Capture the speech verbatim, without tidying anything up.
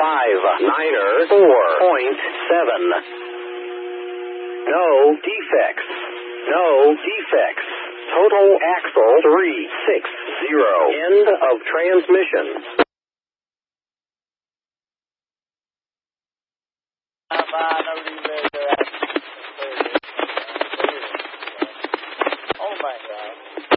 five niner four point seven. No defects. No defects. Total axle three six zero. End of transmission. Oh my God.